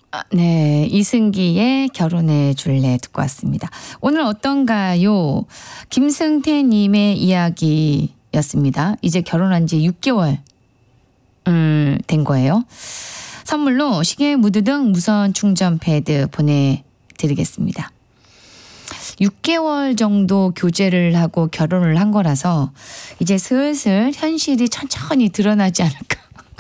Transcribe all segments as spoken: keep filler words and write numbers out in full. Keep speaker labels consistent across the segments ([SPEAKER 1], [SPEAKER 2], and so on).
[SPEAKER 1] 아, 네, 이승기의 결혼해 줄래 듣고 왔습니다. 오늘 어떤가요? 김승태님의 이야기였습니다. 이제 결혼한 지 육 개월 음, 된 거예요. 선물로 시계, 무드 등 무선 충전 패드 보내드리겠습니다. 육 개월 정도 교제를 하고 결혼을 한 거라서 이제 슬슬 현실이 천천히 드러나지 않을까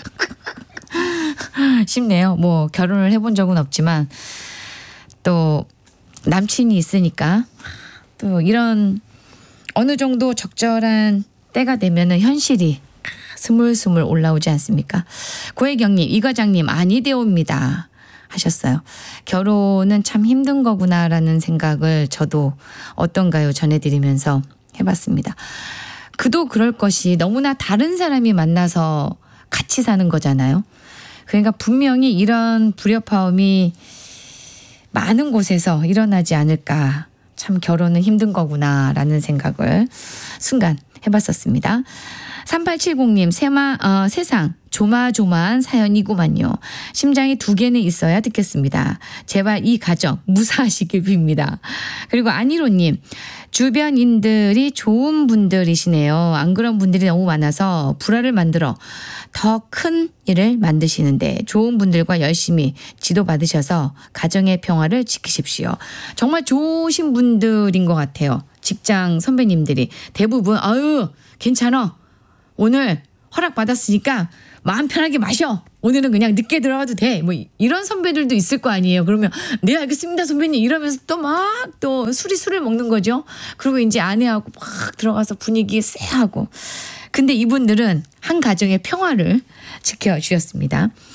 [SPEAKER 1] 싶네요. 뭐 결혼을 해본 적은 없지만 또 남친이 있으니까 또 이런 어느 정도 적절한 때가 되면은 현실이 스물스물 올라오지 않습니까? 고혜경님, 이 과장님 아니되옵니다 하셨어요. 결혼은 참 힘든 거구나라는 생각을 저도 어떤가요 전해드리면서 해봤습니다. 그도 그럴 것이 너무나 다른 사람이 만나서 같이 사는 거잖아요. 그러니까 분명히 이런 불협화음이 많은 곳에서 일어나지 않을까. 참 결혼은 힘든 거구나라는 생각을 순간 해봤었습니다. 삼팔칠공님 세마, 어, 세상 조마조마한 사연이구만요. 심장이 두 개는 있어야 듣겠습니다. 제발 이 가정 무사하시길 빕니다. 그리고 안일호님, 주변인들이 좋은 분들이시네요. 안 그런 분들이 너무 많아서 불화를 만들어 더 큰 일을 만드시는데 좋은 분들과 열심히 지도받으셔서 가정의 평화를 지키십시오. 정말 좋으신 분들인 것 같아요. 직장 선배님들이 대부분 아유 괜찮아. 오늘 허락받았으니까 마음 편하게 마셔. 오늘은 그냥 늦게 들어가도 돼. 뭐 이런 선배들도 있을 거 아니에요. 그러면 네 알겠습니다 선배님 이러면서 또 막 또 술이 술을 먹는 거죠. 그리고 이제 아내하고 막 들어가서 분위기 쎄하고. 근데 이분들은 한 가정의 평화를 지켜주셨습니다.